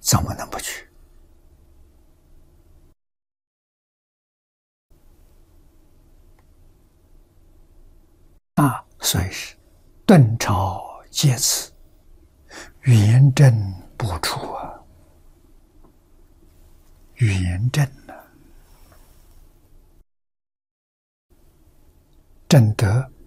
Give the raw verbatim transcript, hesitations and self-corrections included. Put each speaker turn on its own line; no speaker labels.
怎么能不去？啊，所以是顿朝皆此，圆正不出啊，圆正呢、正德